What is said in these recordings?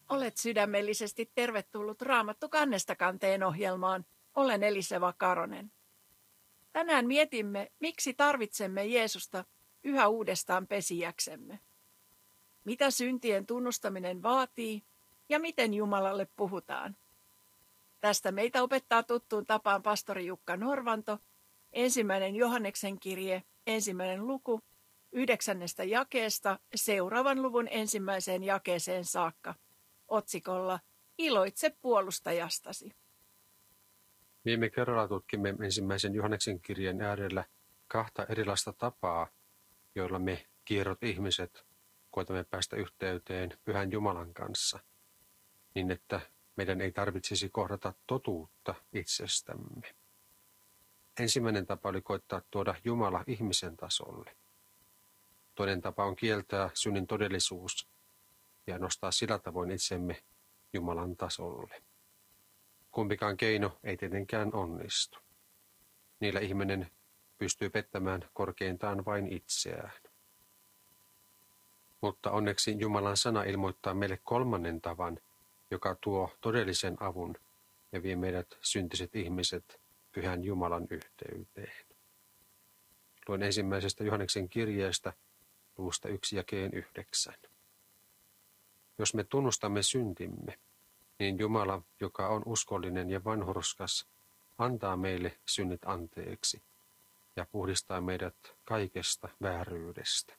Olet sydämellisesti tervetullut Raamattu kannesta kanteen ohjelmaan. Olen Eliseva Karonen. Tänään mietimme, miksi tarvitsemme Jeesusta yhä uudestaan pesijäksemme. Mitä syntien tunnustaminen vaatii ja miten Jumalalle puhutaan. Tästä meitä opettaa tuttuun tapaan pastori Jukka Norvanto, 1. Johanneksen kirje, 1. luku, 9. jakeesta seuraavan luvun 1. jakeeseen saakka, otsikolla Iloitse puolustajastasi. Viime kerralla tutkimme 1. Johanneksen kirjeen äärellä 2 erilaista tapaa, joilla me kierrot ihmiset koetamme päästä yhteyteen Pyhän Jumalan kanssa, niin että meidän ei tarvitsisi kohdata totuutta itsestämme. Ensimmäinen tapa oli koittaa tuoda Jumala ihmisen tasolle. Toinen tapa on kieltää synnin todellisuus ja nostaa sillä tavoin itsemme Jumalan tasolle. Kumpikaan keino ei tietenkään onnistu. Niillä ihminen pystyy pettämään korkeintaan vain itseään. Mutta onneksi Jumalan sana ilmoittaa meille 3. tavan, joka tuo todellisen avun ja vie meidät syntiset ihmiset Pyhän Jumalan yhteyteen. Luen 1. Johanneksen kirjeestä luvusta 1 jakeen 9. Jos me tunnustamme syntimme, niin Jumala, joka on uskollinen ja vanhurskas, antaa meille synnit anteeksi ja puhdistaa meidät kaikesta vääryydestä.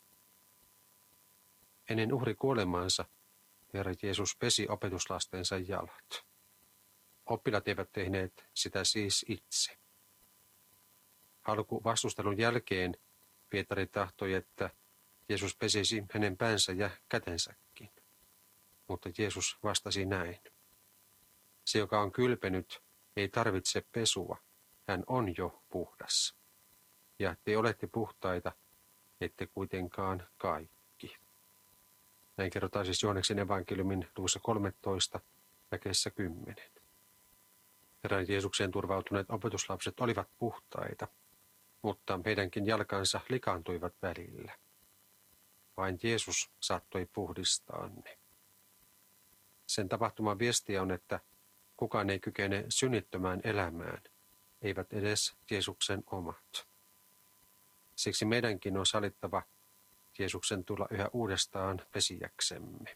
Ennen uhri kuolemaansa Herra Jeesus pesi opetuslastensa jalat. Oppilaat eivät tehneet sitä siis itse. Alkuvastustelun jälkeen Pietari tahtoi, että Jeesus pesisi hänen päänsä ja kätensäkin. Mutta Jeesus vastasi näin. Se, joka on kylpenyt, ei tarvitse pesua. Hän on jo puhdas. Ja te olette puhtaita, ette kuitenkaan kaikki. Näin kerrotaan siis Johanneksen evankeliumin luvussa 13, jakeessa 10. Herran Jeesukseen turvautuneet opetuslapset olivat puhtaita, mutta heidänkin jalkansa likaantuivat välillä. Vain Jeesus saattoi puhdistaa ne. Sen tapahtuman viestiä on, että kukaan ei kykene synnittömään elämään, eivät edes Jeesuksen omat. Siksi meidänkin on salittava Jeesuksen tulla yhä uudestaan pesijäksemme.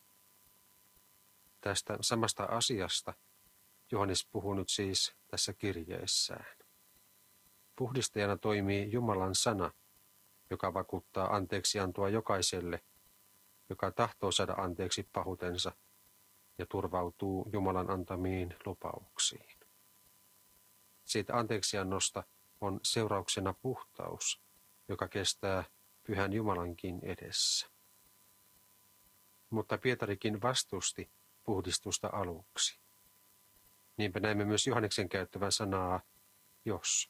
Tästä samasta asiasta Johannes puhuu nyt siis tässä kirjeessään. Puhdistajana toimii Jumalan sana, joka vakuuttaa anteeksiantoa jokaiselle, joka tahtoo saada anteeksi pahuutensa ja turvautuu Jumalan antamiin lupauksiin. Siitä anteeksiannosta on seurauksena puhtaus, joka kestää Pyhän Jumalankin edessä. Mutta Pietarikin vastusti puhdistusta aluksi. Niinpä näemme myös Johanneksen käyttävän sanaa jos.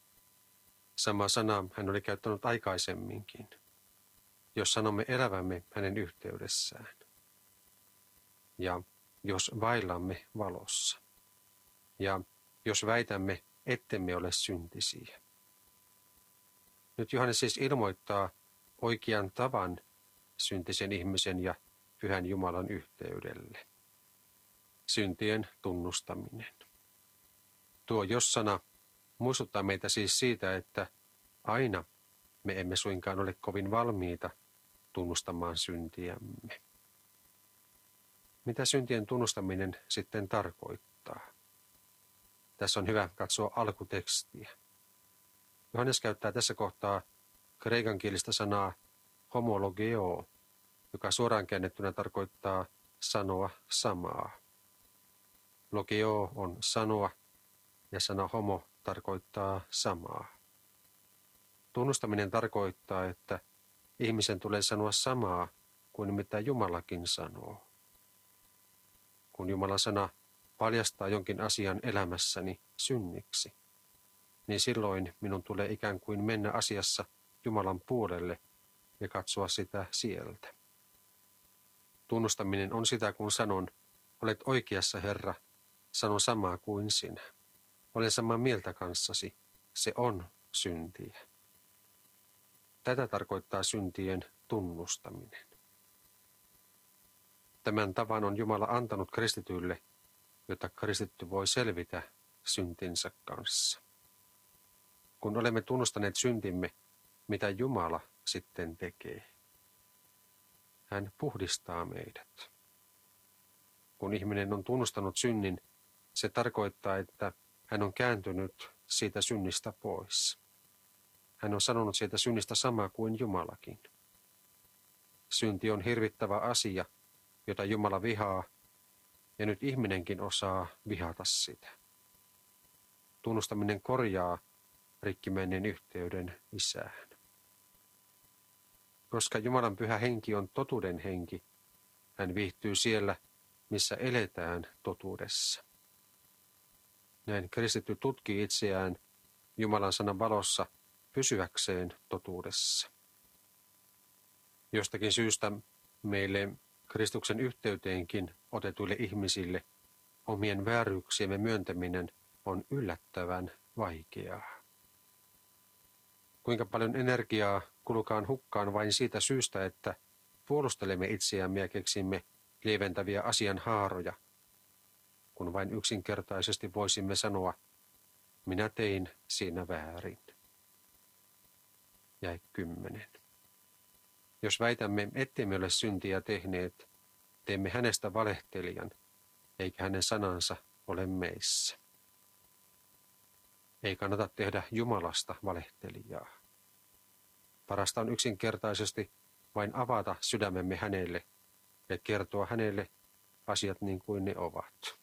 Sama sana hän oli käyttänyt aikaisemminkin, jos sanomme elävämme hänen yhteydessään. Ja jos vaillamme valossa. Ja jos väitämme, ettemme ole syntisiä. Nyt Johannes siis ilmoittaa oikean tavan syntisen ihmisen ja Pyhän Jumalan yhteydelle. Syntien tunnustaminen. Tuo jos-sana muistuttaa meitä siis siitä, että aina me emme suinkaan ole kovin valmiita tunnustamaan syntiämme. Mitä syntien tunnustaminen sitten tarkoittaa? Tässä on hyvä katsoa alkutekstiä. Johannes käyttää tässä kohtaa kreikankielistä sanaa homologeo, joka suoraan käännettynä tarkoittaa sanoa samaa. Logeo on sanoa ja sana homo tarkoittaa samaa. Tunnustaminen tarkoittaa, että ihmisen tulee sanoa samaa kuin mitä Jumalakin sanoo. Kun Jumalan sana paljastaa jonkin asian elämässäni synniksi, niin silloin minun tulee ikään kuin mennä asiassa Jumalan puolelle ja katsoa sitä sieltä. Tunnustaminen on sitä, kun sanon, olet oikeassa, Herra, sanon samaa kuin sinä. Olen samaa mieltä kanssasi, se on syntiä. Tätä tarkoittaa syntien tunnustaminen. Tämän tavan on Jumala antanut kristitylle, jotta kristitty voi selvitä syntinsä kanssa. Kun olemme tunnustaneet syntimme, mitä Jumala sitten tekee? Hän puhdistaa meidät. Kun ihminen on tunnustanut synnin, se tarkoittaa, että hän on kääntynyt siitä synnistä pois. Hän on sanonut siitä synnistä samaa kuin Jumalakin. Synti on hirvittävä asia, jota Jumala vihaa, ja nyt ihminenkin osaa vihata sitä. Tunnustaminen korjaa rikki menneen yhteyden Isään. Koska Jumalan pyhä henki on totuuden henki, hän viihtyy siellä, missä eletään totuudessa. Näin kristitty tutkii itseään Jumalan sanan valossa pysyäkseen totuudessa. Jostakin syystä meille Kristuksen yhteyteenkin otetuille ihmisille omien vääryyksiemme myöntäminen on yllättävän vaikeaa. Kuinka paljon energiaa kulukaan hukkaan vain siitä syystä, että puolustelemme itseämme ja keksimme lieventäviä asianhaaroja, kun vain yksinkertaisesti voisimme sanoa, minä tein siinä väärin. Jae 10. Jos väitämme, ettemme ole syntiä tehneet, teemme hänestä valehtelijan, eikä hänen sanansa ole meissä. Ei kannata tehdä Jumalasta valehtelijaa. Parasta on yksinkertaisesti vain avata sydämemme hänelle ja kertoa hänelle asiat niin kuin ne ovat.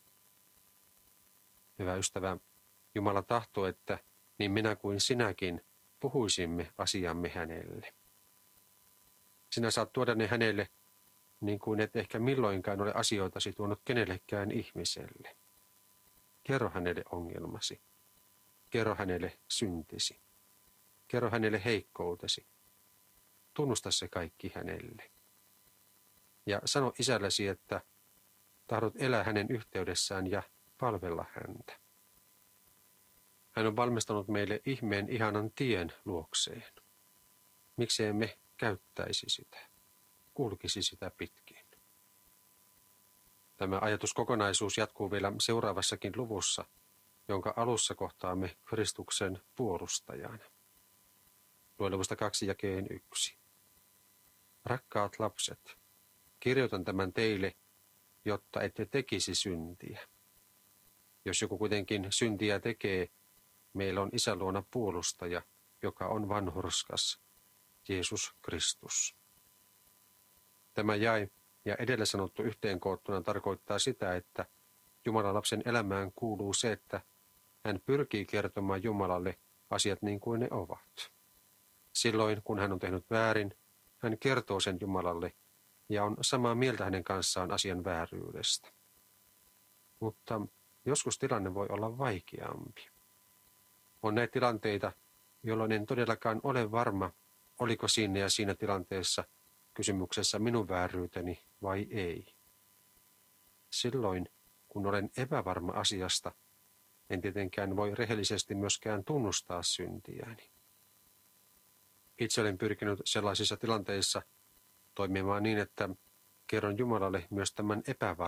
Hyvä ystävä, Jumala tahtoo, että niin minä kuin sinäkin puhuisimme asiamme hänelle. Sinä saat tuoda ne hänelle niin kuin et ehkä milloinkaan ole asioitasi tuonut kenellekään ihmiselle. Kerro hänelle ongelmasi. Kerro hänelle syntisi. Kerro hänelle heikkoutesi. Tunnusta se kaikki hänelle. Ja sano isällesi, että tahdot elää hänen yhteydessään ja palvella häntä. Hän on valmistanut meille ihmeen ihanan tien luokseen. Miksi emme käyttäisi sitä, kulkisi sitä pitkin? Tämä ajatuskokonaisuus jatkuu vielä seuraavassakin luvussa, jonka alussa kohtaamme Kristuksen puolustajana. Lue luvusta 2 jakeen 1. Rakkaat lapset, kirjoitan tämän teille, jotta ette tekisi syntiä. Jos joku kuitenkin syntiä tekee, meillä on Isän luona puolustaja, joka on vanhurskas, Jeesus Kristus. Tämä jae ja edellä sanottu yhteenkoottuna tarkoittaa sitä, että Jumalan lapsen elämään kuuluu se, että hän pyrkii kertomaan Jumalalle asiat niin kuin ne ovat. Silloin, kun hän on tehnyt väärin, hän kertoo sen Jumalalle ja on samaa mieltä hänen kanssaan asian vääryydestä. Mutta joskus tilanne voi olla vaikeampi. On näitä tilanteita, jolloin en todellakaan ole varma, oliko siinä ja siinä tilanteessa kysymyksessä minun vääryyteni vai ei. Silloin, kun olen epävarma asiasta, en tietenkään voi rehellisesti myöskään tunnustaa syntiäni. Itse olen pyrkinyt sellaisissa tilanteissa toimimaan niin, että kerron Jumalalle myös tämän